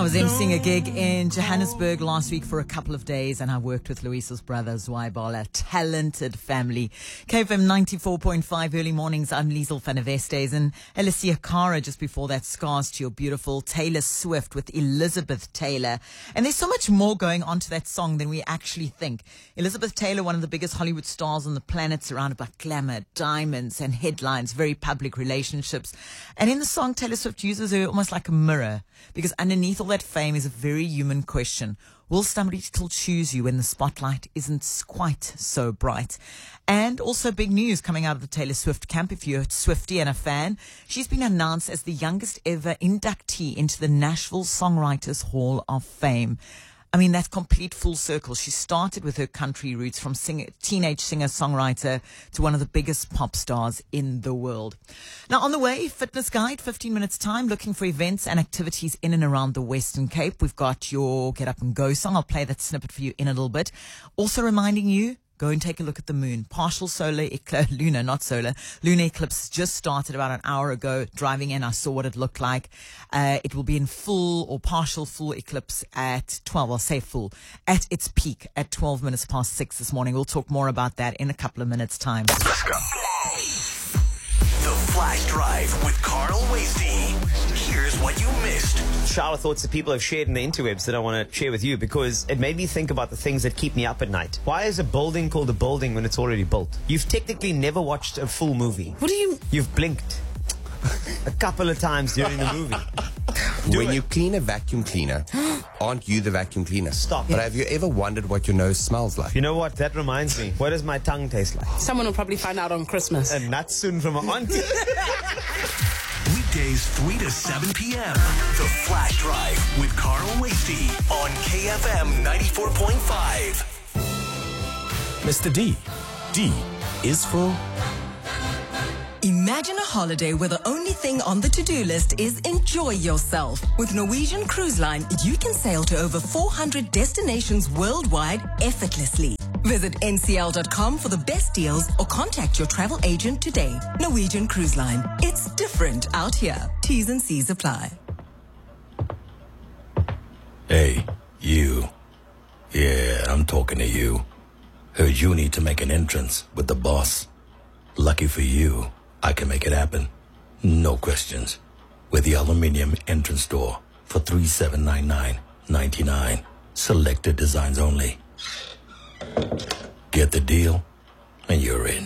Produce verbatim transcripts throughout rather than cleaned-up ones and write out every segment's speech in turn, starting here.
I was emceeing a gig in Johannesburg last week for a couple of days, and I worked with Louisa's brother, Zwaibola. Talented family. K F M ninety-four point five early mornings. I'm Liesl van der Vestes, and Alicia Cara just before that, Scars to Your Beautiful. Taylor Swift with Elizabeth Taylor. And there's so much more going on to that song than we actually think. Elizabeth Taylor, one of the biggest Hollywood stars on the planet, surrounded by glamour, diamonds and headlines, very public relationships. And in the song, Taylor Swift uses her almost like a mirror, because underneath all that fame is a very human question. Will somebody still choose you when the spotlight isn't quite so bright? And also big news coming out of the Taylor Swift camp. If you're a Swiftie and a fan, she's been announced as the youngest ever inductee into the Nashville Songwriters Hall of Fame. I mean, that's complete full circle. She started with her country roots from singer, teenage singer-songwriter to one of the biggest pop stars in the world. Now, on the way, Fitness Guide, fifteen minutes time, looking for events and activities in and around the Western Cape. We've got your Get Up and Go song. I'll play that snippet for you in a little bit. Also reminding you, go and take a look at the moon. Partial solar eclipse, lunar, not solar. Lunar eclipse just started about an hour ago. Driving in, I saw what it looked like. Uh, it will be in full or partial full eclipse at twelve, I'll say full, at its peak at twelve minutes past six this morning. We'll talk more about that in a couple of minutes' time. Let's go. The Flash Drive with Carl Wasty. Here's what you missed. Shower thoughts that people have shared in the interwebs that I want to share with you, because it made me think about the things that keep me up at night. Why is a building called a building when it's already built? You've technically never watched a full movie. What do you... You've blinked a couple of times during the movie. Do when it. you clean a vacuum cleaner, aren't you the vacuum cleaner? Stop. But have you ever wondered what your nose smells like? You know what? That reminds me. What does my tongue taste like? Someone will probably find out on Christmas. A nut soon from an auntie. Weekdays three to seven p.m. The Flash Drive with Carl Wasty on K F M ninety-four point five. Mister D. D is for... Imagine a holiday where the only thing on the to-do list is enjoy yourself. With Norwegian Cruise Line, you can sail to over four hundred destinations worldwide effortlessly. Visit N C L dot com for the best deals or contact your travel agent today. Norwegian Cruise Line. It's different out here. T's and C's apply. Hey, you. Yeah, I'm talking to you. Heard you need to make an entrance with the boss. Lucky for you, I can make it happen. No questions. With the aluminium entrance door for three thousand seven hundred ninety-nine dollars and ninety-nine cents. Selected designs only. Get the deal, and you're in.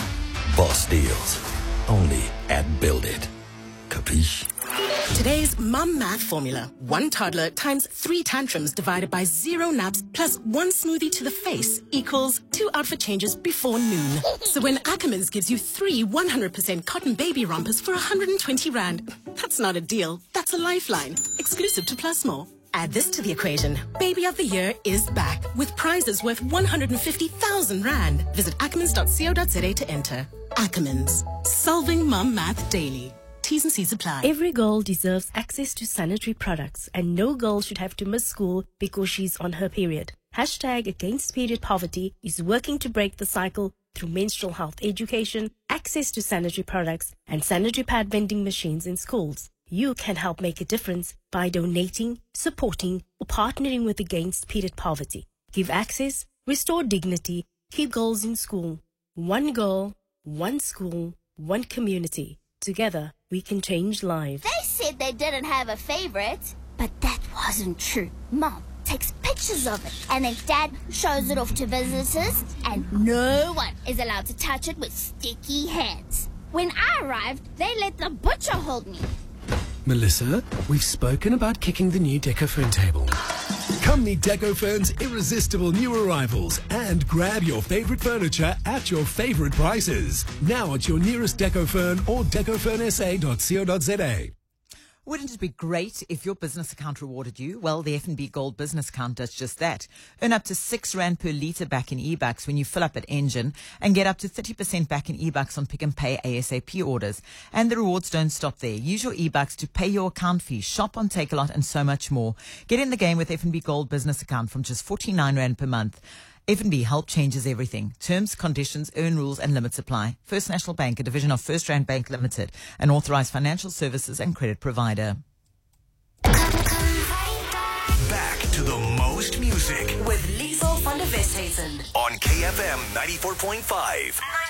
Boss deals. Only at Build It. Capiche? Today's mum math formula. One toddler times three tantrums divided by zero naps plus one smoothie to the face equals two outfit changes before noon. So when Ackermans gives you three one hundred percent cotton baby rompers for one hundred twenty rand, that's not a deal. That's a lifeline. Exclusive to Plus More. Add this to the equation. Baby of the Year is back with prizes worth one hundred fifty thousand rand. Visit ackermans dot co dot za to enter. Ackermans. Solving mum math daily. T's and C's apply. Every girl deserves access to sanitary products, and no girl should have to miss school because she's on her period. Hashtag Against Period Poverty is working to break the cycle through menstrual health education, access to sanitary products, and sanitary pad vending machines in schools. You can help make a difference by donating, supporting, or partnering with Against Period Poverty. Give access, restore dignity, keep girls in school. One girl, one school, one community. Together, we can change lives. They said they didn't have a favorite, but that wasn't true. Mom takes pictures of it, and then Dad shows it off to visitors, and no one is allowed to touch it with sticky hands. When I arrived, they let the butcher hold me. Melissa, we've spoken about kicking the new Decofern table. Come meet Decofern's irresistible new arrivals and grab your favorite furniture at your favorite prices. Now at your nearest Decofern or decofern s a dot co dot za. Wouldn't it be great if your business account rewarded you? Well, the F N B Gold Business Account does just that. Earn up to six rand per litre back in e-bucks when you fill up at Engine, and get up to thirty percent back in e-bucks on Pick and Pay ASAP orders. And the rewards don't stop there. Use your e-bucks to pay your account fees, shop on Takealot, and so much more. Get in the game with F N B Gold Business Account from just forty-nine rand per month. F N B, help changes everything. Terms, conditions, earn rules and limits apply. First National Bank, a division of First Rand Bank Limited, an authorized financial services and credit provider. music With Liesel van der Westhuizen. on K F M ninety-four point five.